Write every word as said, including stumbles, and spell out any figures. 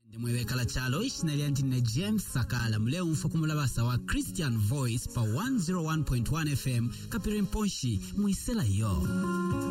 Ndemwe kala chalo ishinali ndine James Sakala mleo mfa kumulabasa wa Christian Voice pa one oh one point one F M Kapirimponshi muisela yo.